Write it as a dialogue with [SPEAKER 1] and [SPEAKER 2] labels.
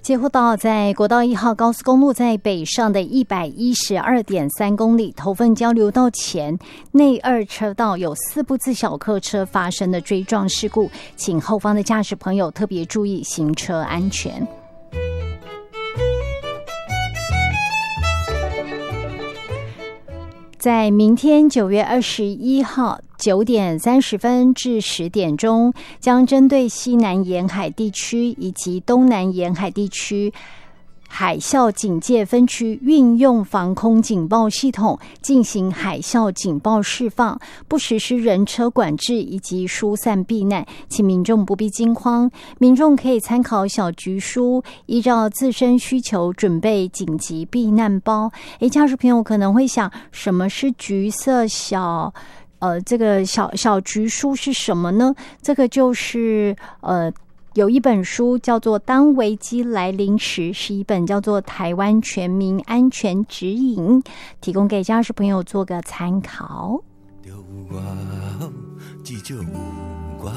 [SPEAKER 1] 接获到在国道1号高速公路在北上的 112.3 公里头份交流道前内2车道有4部自小客车发生的追撞事故，请后方的驾驶朋友特别注意行车安全。在明天9月21号9点30分至10点钟，将针对西南沿海地区以及东南沿海地区海啸警戒分区运用防空警报系统进行海啸警报释放，不实施人车管制以及疏散避难，请民众不必惊慌。民众可以参考小局书，依照自身需求准备紧急避难包。驾驶朋友可能会想，什么是橘色小这个小局书是什么呢？这个就是有一本书叫做《当危机来临时》，是一本叫做《台湾全民安全指引》，提供给驾驶朋友做个参考。